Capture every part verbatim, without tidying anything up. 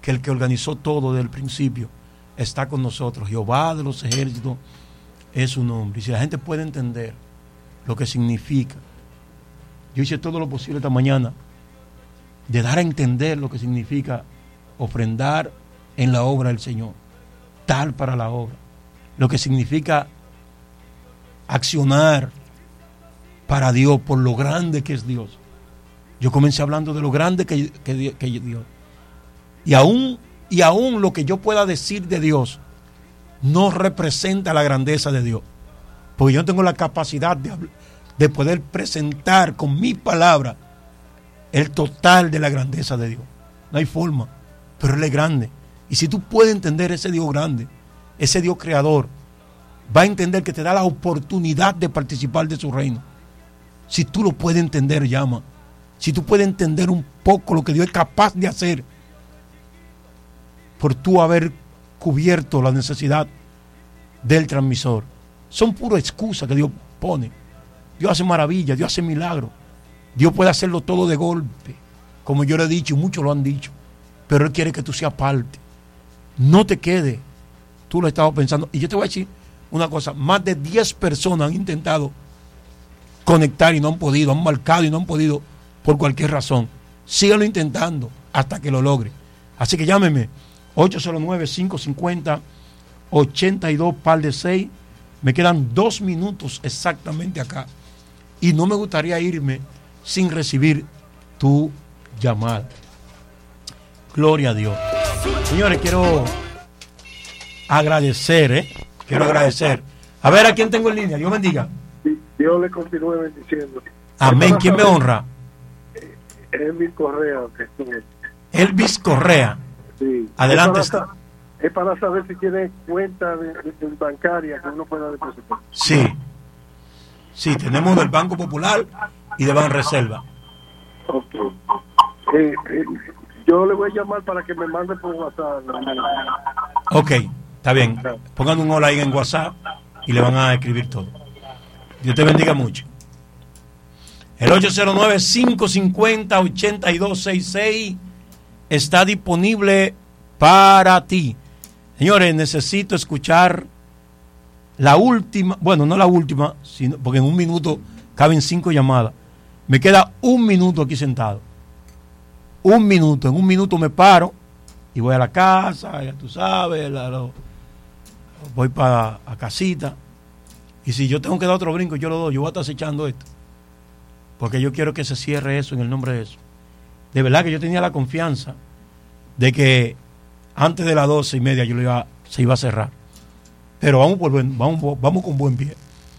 que el que organizó todo desde el principio está con nosotros. Jehová de los ejércitos es su nombre. Y si la gente puede entender lo que significa, yo hice todo lo posible esta mañana de dar a entender lo que significa ofrendar en la obra del Señor, dar para la obra, lo que significa accionar para Dios por lo grande que es Dios. Yo comencé hablando de lo grande que, que, que es Dios. Y aún, y aún lo que yo pueda decir de Dios no representa la grandeza de Dios. Porque yo no tengo la capacidad de, de poder presentar con mi palabra el total de la grandeza de Dios. No hay forma, pero Él es grande. Y si tú puedes entender ese Dios grande, ese Dios creador, va a entender que te da la oportunidad de participar de su reino. Si tú lo puedes entender, llama. Si tú puedes entender un poco lo que Dios es capaz de hacer por tú haber cubierto la necesidad del transmisor. Son puras excusas que Dios pone. Dios hace maravillas, Dios hace milagros. Dios puede hacerlo todo de golpe, como yo le he dicho y muchos lo han dicho, pero Él quiere que tú seas parte. No te quedes. Tú lo has estado pensando. Y yo te voy a decir una cosa, más de diez personas han intentado conectar y no han podido, han marcado y no han podido por cualquier razón. Síganlo intentando hasta que lo logre. Así que llámeme ocho cero nueve, cinco cinco cero, ocho dos par de seis. Me quedan dos minutos exactamente acá y no me gustaría irme sin recibir tu llamada. Gloria a Dios. Señores, quiero agradecer, ¿eh? Quiero agradecer. A ver, ¿a quién tengo en línea? Dios bendiga. Dios le continúe bendiciendo. Amén. ¿Quién me honra? Elvis Correa. Elvis Correa. Sí. Adelante. Es para, es para saber si tiene cuenta de, de, de bancaria que uno pueda depositar. Sí. Sí, tenemos del Banco Popular y de Banreserva. Ok. Eh, eh, yo le voy a llamar para que me mande por WhatsApp. Ok, está bien. Pongan un hola ahí en WhatsApp y le van a escribir todo. Dios te bendiga mucho. El ocho cero nueve, cinco cinco cero, ocho dos seis seis está disponible para ti. Señores, necesito escuchar la última, bueno, no la última, sino porque en un minuto caben cinco llamadas. Me queda un minuto aquí sentado. Un minuto, en un minuto me paro y voy a la casa, ya tú sabes, la, lo, voy para a casita. Y si yo tengo que dar otro brinco, yo lo doy. Yo voy a estar acechando esto. Porque yo quiero que se cierre eso en el nombre de eso. De verdad que yo tenía la confianza de que antes de las doce y media yo lo iba, se iba a cerrar. Pero vamos, por buen, vamos, vamos con buen pie.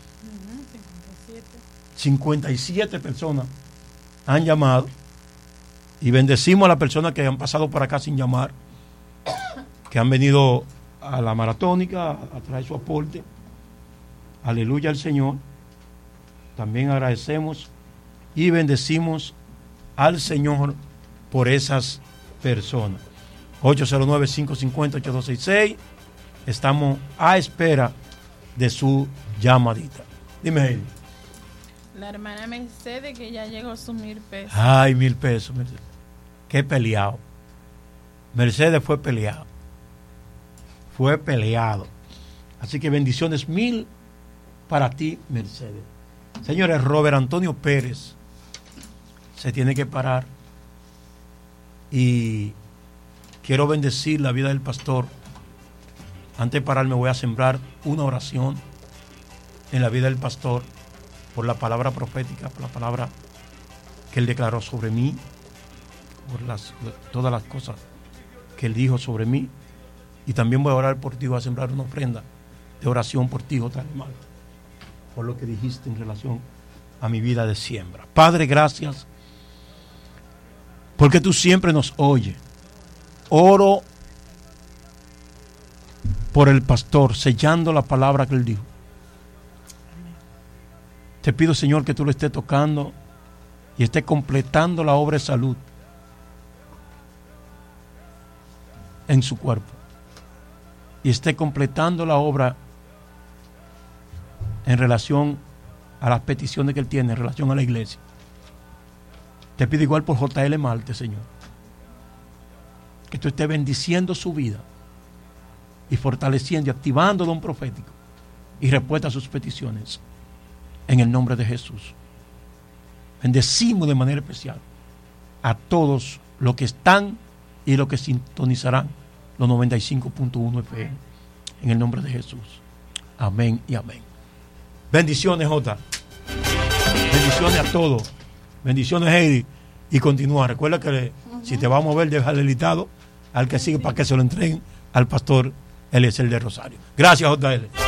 cincuenta y siete personas han llamado. Y bendecimos a las personas que han pasado por acá sin llamar, que han venido a la maratónica a traer su aporte. Aleluya al Señor. También agradecemos y bendecimos al Señor por esas personas. ocho cero nueve, cinco cinco cero, ocho dos seis seis. Estamos a espera de su llamadita. Dime, Heidi. La hermana Mercedes, que ya llegó a sus mil pesos. Ay, mil pesos. Mercedes. Qué peleado. Mercedes fue peleado. Fue peleado. Así que bendiciones mil para ti, Mercedes. Señores, Robert Antonio Pérez se tiene que parar. Y quiero bendecir la vida del pastor. Antes de pararme voy a sembrar una oración en la vida del pastor por la palabra profética, por la palabra que él declaró sobre mí, por las, todas las cosas que él dijo sobre mí. Y también voy a orar por ti, voy a sembrar una ofrenda de oración por ti, J. Alemán, por lo que dijiste en relación a mi vida de siembra. Padre, gracias, porque tú siempre nos oyes. Oro por el pastor, sellando la palabra que él dijo. Te pido, Señor, que tú lo estés tocando y estés completando la obra de salud en su cuerpo. Y esté completando la obra en relación a las peticiones que él tiene, en relación a la iglesia. Te pido igual por J L Marte, Señor. que tú estés bendiciendo su vida y fortaleciendo y activando don profético y respuesta a sus peticiones en el nombre de Jesús. Bendecimos de manera especial a todos los que están y los que sintonizarán los noventa y cinco punto uno F M en el nombre de Jesús. Amén y amén. Bendiciones, Jota. Bendiciones a todos. Bendiciones, Heidi. Y continúa. Recuerda que le, uh-huh. si te vamos a ver, deja el listado al que sigue para que se lo entreguen al pastor Eliezer de Rosario. Gracias, J L.